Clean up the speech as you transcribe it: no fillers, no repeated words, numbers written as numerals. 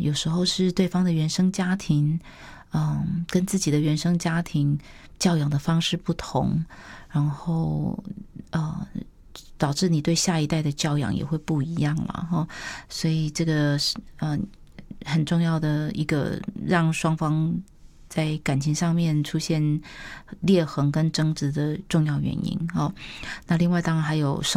有时候是对方的原生家庭，跟自己的原生家庭教养的方式不同，然后导致你对下一代的教养也会不一样了所以这个是很重要的一个让双方在感情上面出现裂痕跟争执的重要原因那另外当然还有